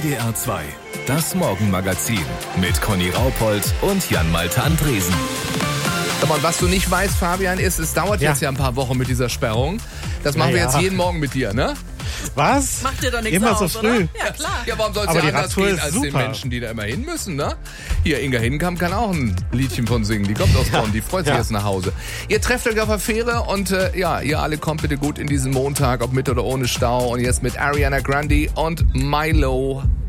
WDR 2, das Morgenmagazin mit Conny Raupold und Jan-Malte Andresen. Und was du nicht weißt, Fabian, ist, es dauert jetzt ja ein paar Wochen mit dieser Sperrung. Das machen wir jetzt jeden Morgen mit dir, ne? Was? Macht dir doch nichts Immer aus, so früh? oder? Ja, klar. Ja, warum soll es Aber ja die anders Radtour gehen ist als super. den Menschen, die da immer hin müssen, ne? Hier, Inga Hinkamp kann auch ein Liedchen von singen. Die kommt aus Bonn, die freut sich jetzt nach Hause. Ihr trefft euch auf der Fähre und ihr alle kommt bitte gut in diesen Montag, ob mit oder ohne Stau. Und jetzt mit Ariana Grande und Milo.